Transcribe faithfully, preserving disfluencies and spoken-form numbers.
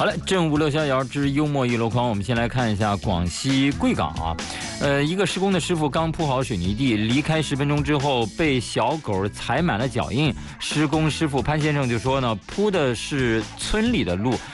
好嘞，正午乐逍遥之幽默一箩筐，我们先来看一下广西贵港啊，呃，一个施工的师傅刚铺好水泥地，离开十分钟之后被小狗踩满了脚印。施工师傅潘先生就说呢，铺的是村里的路，